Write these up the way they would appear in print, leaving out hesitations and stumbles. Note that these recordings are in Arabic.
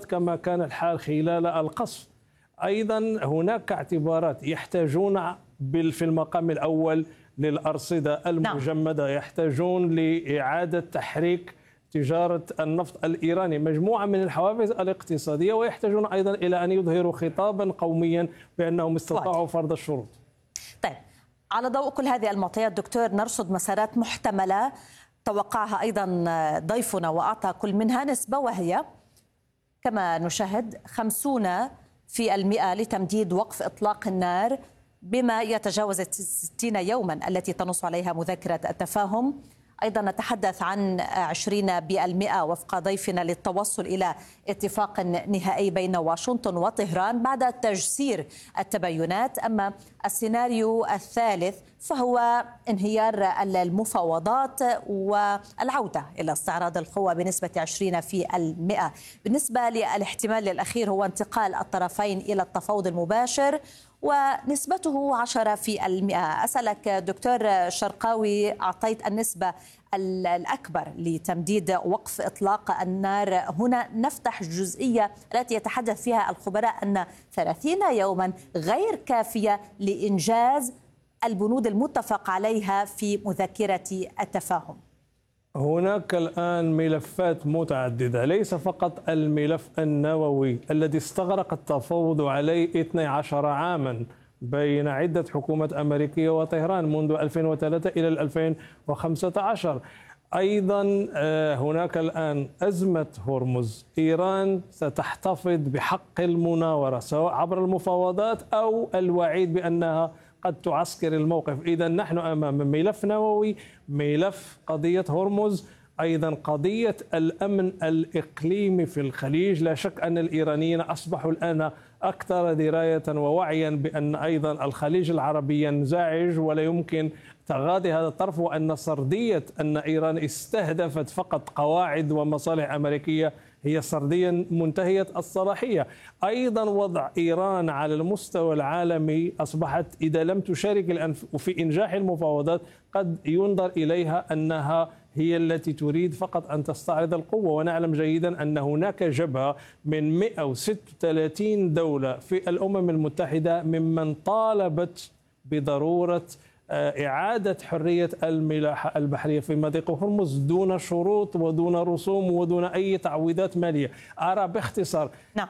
كما كان الحال خلال القصف. أيضا هناك اعتبارات يحتاجون في المقام الأول للأرصدة المجمدة، يحتاجون لإعادة تحريك تجارة النفط الإيراني، مجموعة من الحوافز الاقتصادية، ويحتاجون أيضا إلى أن يظهروا خطابا قوميا بأنهم استطاعوا فرض الشروط. طيب، على ضوء كل هذه المعطيات دكتور، نرصد مسارات محتملة توقعها أيضا ضيفنا وأعطى كل منها نسبة، وهي كما نشاهد 50% لتمديد وقف إطلاق النار بما يتجاوز 60 يوما التي تنص عليها مذكرة التفاهم. أيضا نتحدث عن 20% وفق ضيفنا للتوصل إلى اتفاق نهائي بين واشنطن وطهران بعد تجسير التباينات. أما السيناريو الثالث فهو انهيار المفاوضات والعودة إلى استعراض القوى بنسبة 20%. بالنسبة للاحتمال الأخير هو انتقال الطرفين إلى التفاوض المباشر ونسبته 10%. أسألك دكتور شرقاوي، أعطيت النسبة الأكبر لتمديد وقف إطلاق النار، هنا نفتح الجزئية التي يتحدث فيها الخبراء أن 30 يوما غير كافية لإنجاز البنود المتفق عليها في مذكرة التفاهم. هناك الآن ملفات متعددة، ليس فقط الملف النووي الذي استغرق التفاوض عليه 12 عاما بين عدة حكومات أمريكية وطهران منذ 2003 إلى 2015. أيضا هناك الآن أزمة هرمز. إيران ستحتفظ بحق المناورة سواء عبر المفاوضات أو الوعيد بأنها قد تعسكر الموقف. إذا نحن أمام ملف نووي، ملف قضية هرمز، أيضا قضية الأمن الإقليمي في الخليج. لا شك أن الإيرانيين أصبحوا الآن أكثر دراية ووعيا بأن أيضا الخليج العربي ينزعج ولا يمكن تغاضي هذا الطرف، وأن سردية أن إيران استهدفت فقط قواعد ومصالح أمريكية هي سردية منتهية الصلاحية. أيضا وضع إيران على المستوى العالمي أصبحت إذا لم تشارك الآن في إنجاح المفاوضات قد ينظر إليها أنها هي التي تريد فقط أن تستعرض القوة. ونعلم جيدا أن هناك جبهة من 136 دولة في الأمم المتحدة ممن طالبت بضرورة إعادة حرية الملاحة البحرية في مضيق هرمز دون شروط ودون رسوم ودون أي تعويضات مالية. أرى باختصار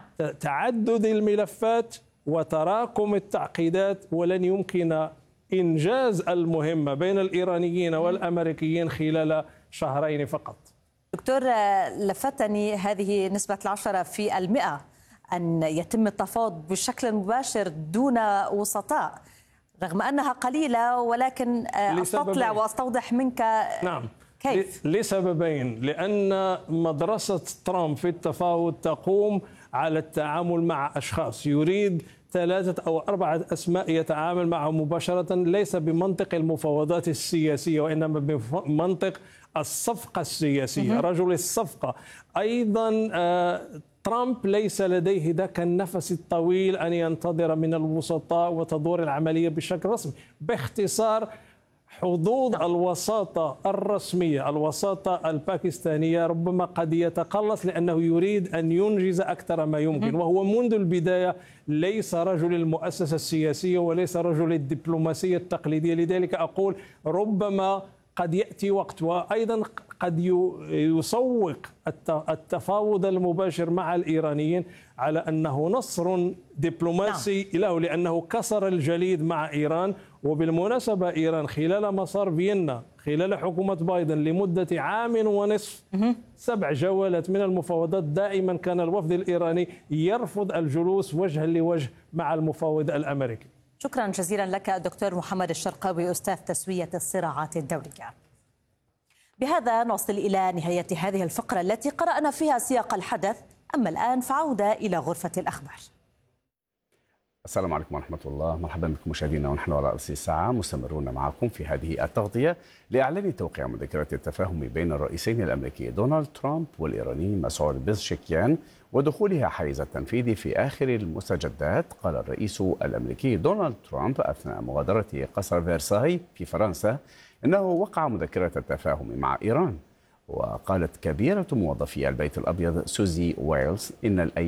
تعدد الملفات وتراكم التعقيدات، ولن يمكن إنجاز المهمة بين الإيرانيين والأمريكيين خلال شهرين فقط. دكتور، لفتني هذه نسبة 10% أن يتم التفاوض بشكل مباشر دون وسطاء، رغم أنها قليلة، ولكن أستطلع وأستوضح منك. نعم، كيف؟ لسببين. لأن مدرسة ترامب في التفاوض تقوم على التعامل مع أشخاص، يريد 3 أو 4 أسماء يتعامل معهم مباشرة، ليس بمنطق المفاوضات السياسية وإنما بمنطق الصفقة السياسية، رجل الصفقة. أيضا ترامب ليس لديه ذاك النفس الطويل أن ينتظر من الوسطاء وتدور العملية بشكل رسمي. باختصار، حظوظ الوساطة الرسمية، الوساطة الباكستانية، ربما قد يتقلص لأنه يريد أن ينجز أكثر ما يمكن، وهو منذ البداية ليس رجل المؤسسة السياسية وليس رجل الدبلوماسية التقليدية. لذلك أقول ربما قد يأتي وقت، وأيضا قد يسوق التفاوض المباشر مع الإيرانيين على أنه نصر دبلوماسي له، لأنه كسر الجليد مع إيران. وبالمناسبة إيران خلال مسار فيينا خلال حكومة بايدن لمدة 1.5 عام 7 جولات من المفاوضات، دائما كان الوفد الإيراني يرفض الجلوس وجها لوجه مع المفاوض الأمريكي. شكرا جزيلا لك دكتور محمد الشرقاوي، أستاذ تسوية الصراعات الدولية. بهذا نصل إلى نهاية هذه الفقرة التي قرأنا فيها سياق الحدث. أما الآن فعودة إلى غرفة الأخبار. السلام عليكم ورحمة الله، مرحبا بكم مشاهدينا، ونحن على رأس الساعة مستمرون معكم في هذه التغطية لإعلان توقيع مذكرة التفاهم بين الرئيسين الأمريكي دونالد ترامب والإيراني مسعود بيزشكيان ودخولها حيز التنفيذ في آخر المستجدات. قال الرئيس الأمريكي دونالد ترامب أثناء مغادرة قصر فرساي في فرنسا إنه وقع مذكرة التفاهم مع إيران. وقالت كبيرة موظفي البيت الأبيض سوزي ويلز إن